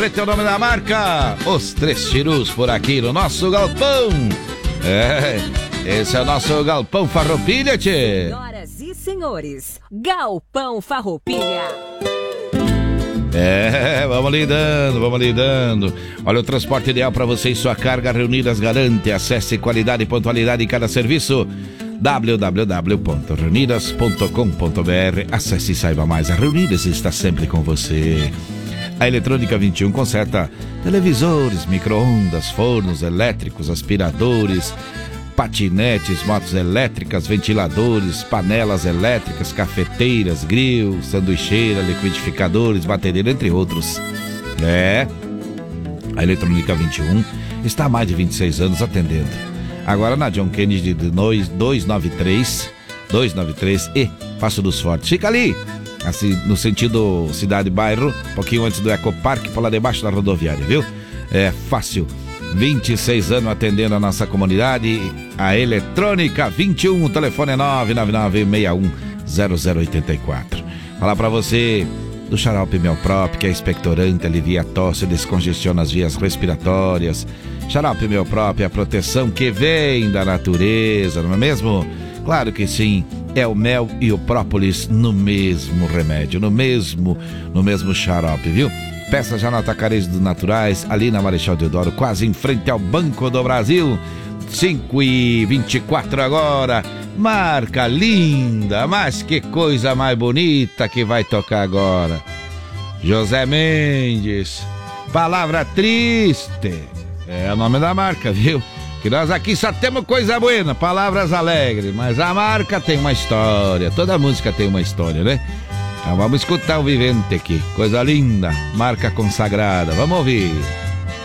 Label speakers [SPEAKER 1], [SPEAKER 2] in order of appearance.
[SPEAKER 1] Preto é o nome da marca. Os Três Chirus por aqui no nosso galpão. Esse é o nosso Galpão Farroupilha, tchê.
[SPEAKER 2] Senhoras e senhores, Galpão Farroupilha.
[SPEAKER 1] Vamos lidando. Olha, o transporte ideal para você e sua carga reunidas garante. Acesse qualidade e pontualidade em cada serviço. www.reunidas.com.br. Acesse e saiba mais. A Reunidas está sempre com você. A Eletrônica 21 conserta televisores, micro-ondas, fornos elétricos, aspiradores, patinetes, motos elétricas, ventiladores, panelas elétricas, cafeteiras, grill, sanduicheira, liquidificadores, batedeira, entre outros. A Eletrônica 21 está há mais de 26 anos atendendo. Agora na John Kennedy de 293 e Passo dos Fortes. Fica ali, assim, no sentido cidade-bairro, um pouquinho antes do Ecoparque, por lá debaixo da rodoviária, viu? É fácil. 26 anos atendendo a nossa comunidade. A Eletrônica 21, o telefone é 999610084. Falar pra você do xarope Melprop, que é expectorante, alivia a tosse, descongestiona as vias respiratórias. Xarope Melprop é a proteção que vem da natureza, não é mesmo? Claro que sim, é o mel e o própolis no mesmo remédio, no mesmo xarope, viu? Peça já no Atacarejo dos Naturais, ali na Marechal Deodoro, quase em frente ao Banco do Brasil. 5h24 agora. Marca linda, mas que coisa mais bonita que vai tocar agora. José Mendes, Palavra Triste. É o nome da marca, viu? Que nós aqui só temos coisa boa, palavras alegres, mas a marca tem uma história. Toda música tem uma história, né? Então vamos escutar o Vivente aqui. Coisa linda, marca consagrada. Vamos ouvir.